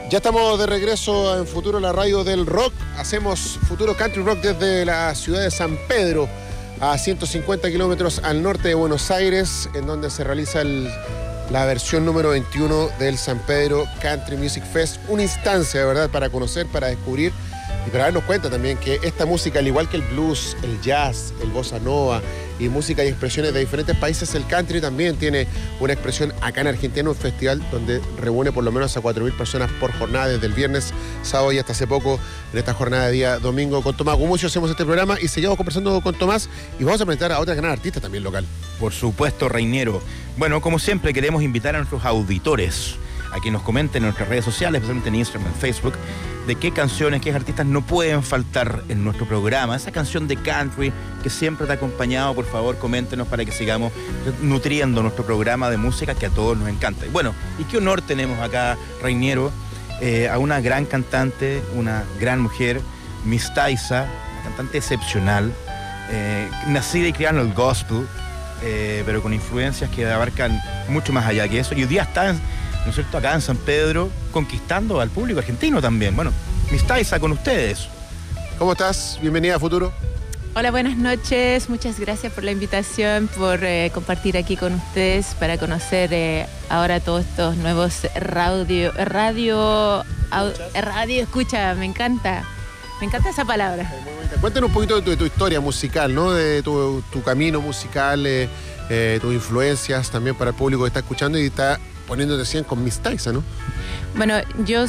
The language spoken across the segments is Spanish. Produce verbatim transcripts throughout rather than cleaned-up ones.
Ya estamos de regreso en Futuro, la radio del rock. Hacemos Futuro Country Rock desde la ciudad de San Pedro, a ciento cincuenta kilómetros al norte de Buenos Aires, en donde se realiza el, la versión número veintiuno del San Pedro Country Music Fest. Una instancia, de verdad, para conocer, para descubrir y para darnos cuenta también que esta música, al igual que el blues, el jazz, el bossa nova y música y expresiones de diferentes países, el country también tiene una expresión acá en Argentina, un festival donde reúne por lo menos a cuatro mil personas por jornada, desde el viernes, sábado y hasta hace poco, en esta jornada de día domingo. Con Tomás Gumucio hacemos este programa y seguimos conversando con Tomás y vamos a presentar a otra gran artista también local. Por supuesto, Reinero. Bueno, como siempre, queremos invitar a nuestros auditores a que nos comenten en nuestras redes sociales, especialmente en Instagram, en Facebook, de qué canciones, qué artistas no pueden faltar en nuestro programa. Esa canción de country que siempre te ha acompañado, por favor, coméntenos para que sigamos nutriendo nuestro programa de música que a todos nos encanta. Y bueno, y qué honor tenemos acá, Reinero, eh, a una gran cantante, una gran mujer, Miss Taisa, una cantante excepcional, eh, nacida y criada en el gospel, eh, pero con influencias que abarcan mucho más allá que eso. Y hoy día está en, ¿no es cierto?, acá en San Pedro, conquistando al público argentino también. Bueno, Miss Taisa, con ustedes. ¿Cómo estás? Bienvenida a Futuro. Hola, buenas noches. Muchas gracias por la invitación, por eh, compartir aquí con ustedes para conocer eh, ahora todos estos nuevos radio, radio, au, radio escucha. Me encanta, me encanta esa palabra. Cuéntanos un poquito de tu, de tu historia musical, ¿no? De tu, tu camino musical, eh, eh, tus influencias también para el público que está escuchando y está poniéndote cien con Miss Taisa, ¿no? Bueno, yo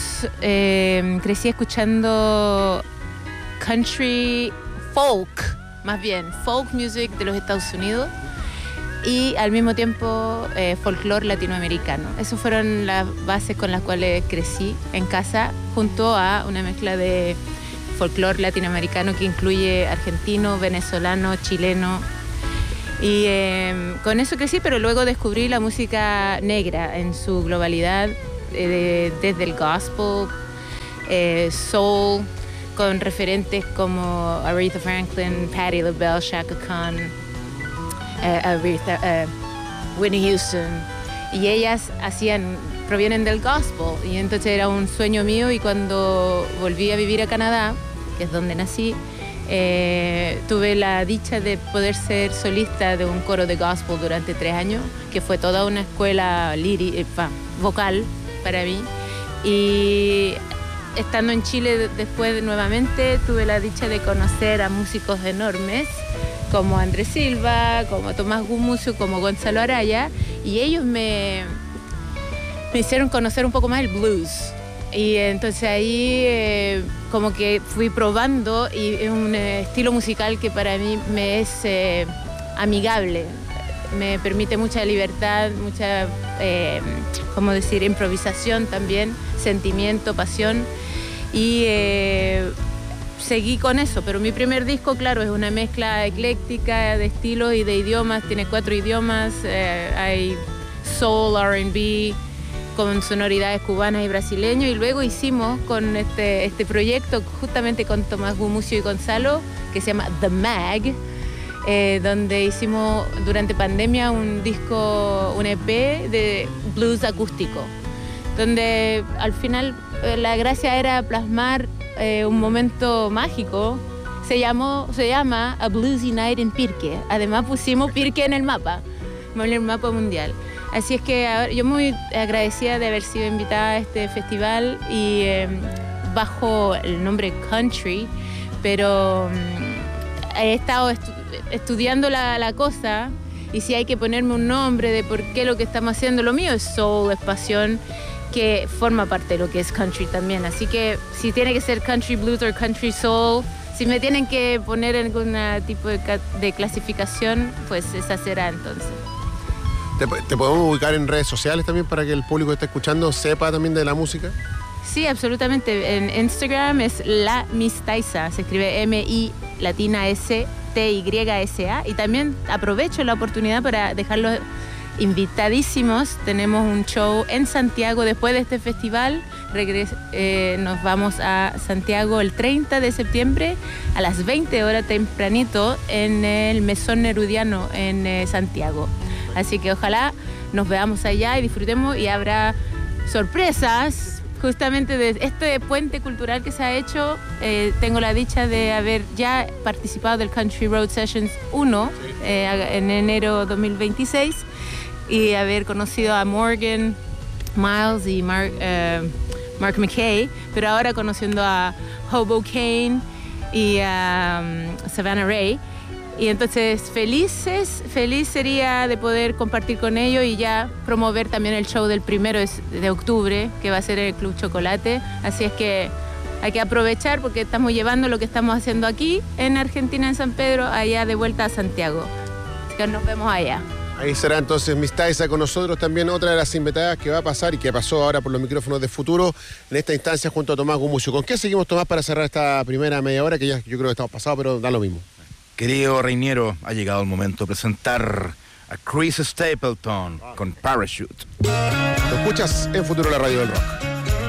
eh, crecí escuchando country folk, más bien, folk music de los Estados Unidos y al mismo tiempo eh, folclore latinoamericano. Esas fueron las bases con las cuales crecí en casa, junto a una mezcla de folclore latinoamericano que incluye argentino, venezolano, chileno. Y eh, con eso crecí, pero luego descubrí la música negra en su globalidad, eh, de, desde el gospel, eh, soul, con referentes como Aretha Franklin, Patti LaBelle, Chaka Khan, eh, Aretha, eh, Whitney Houston. Y ellas hacían, provienen del gospel, y entonces era un sueño mío. Y cuando volví a vivir a Canadá, que es donde nací, Eh, tuve la dicha de poder ser solista de un coro de gospel durante tres años, que fue toda una escuela lírica, eh, vocal para mí. Y estando en Chile después nuevamente tuve la dicha de conocer a músicos enormes como Andrés Silva, como Tomás Gumucio, como Gonzalo Araya, y ellos me, me hicieron conocer un poco más el blues. Y entonces ahí eh, como que fui probando, y es un eh, estilo musical que para mí me es eh, amigable, me permite mucha libertad, mucha, eh, ¿cómo decir?, improvisación también, sentimiento, pasión, y eh, seguí con eso. Pero mi primer disco, claro, es una mezcla ecléctica de estilos y de idiomas, tiene cuatro idiomas, eh, hay soul, R and B, con sonoridades cubanas y brasileños, y luego hicimos con este, este proyecto justamente con Tomás Gumucio y Gonzalo, que se llama The Mag, eh, donde hicimos durante pandemia un disco, un E P de blues acústico, donde al final eh, la gracia era plasmar eh, un momento mágico. Se llamó, se llama A Bluesy Night in Pirque. Además pusimos Pirque en el mapa, en el mapa mundial. Así es que a ver, yo muy agradecida de haber sido invitada a este festival y eh, bajo el nombre Country, pero eh, he estado estu estudiando la, la cosa, y si hay que ponerme un nombre de por qué lo que estamos haciendo, lo mío es soul, es pasión, que forma parte de lo que es country también. Así que si tiene que ser country blues o country soul, si me tienen que poner en algún tipo de, de clasificación, pues esa será entonces. ¿Te, ¿Te podemos ubicar en redes sociales también para que el público que está escuchando sepa también de la música? Sí, absolutamente. En Instagram es La Miss Taisa, se escribe M I latina S T Y S A, y también aprovecho la oportunidad para dejarlos invitadísimos. Tenemos un show en Santiago después de este festival. Regres eh, nos vamos a Santiago el treinta de septiembre a las veinte horas tempranito en el Mesón Nerudiano en eh, Santiago. Así que ojalá nos veamos allá y disfrutemos, y habrá sorpresas justamente de este puente cultural que se ha hecho, eh, tengo la dicha de haber ya participado del Country Road Sessions uno eh, en enero dos mil veintiséis y haber conocido a Morgan Miles y Mark, eh, Mark McKay, pero ahora conociendo a Hobo Kane y a um, Savannah Ray. Y entonces felices, feliz sería de poder compartir con ellos y ya promover también el show del primero de octubre, que va a ser el Club Chocolate. Así es que hay que aprovechar porque estamos llevando lo que estamos haciendo aquí en Argentina, en San Pedro, allá de vuelta a Santiago. Así que nos vemos allá. Ahí será entonces Miss Taisa con nosotros, también otra de las invitadas que va a pasar y que pasó ahora por los micrófonos de Futuro en esta instancia junto a Tomás Gumucio. ¿Con qué seguimos, Tomás, para cerrar esta primera media hora que ya yo creo que estamos pasados, pero da lo mismo? Querido Reiniero, ha llegado el momento de presentar a Chris Stapleton con Parachute. Lo escuchas en Futuro, la radio del rock.